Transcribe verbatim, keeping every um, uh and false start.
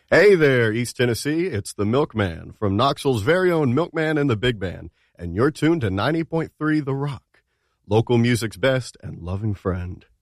Hey there, East Tennessee. It's the Milkman from Knoxville's very own Milkman and the Big Band, and you're tuned to ninety point three The Rock, local music's best and loving friend.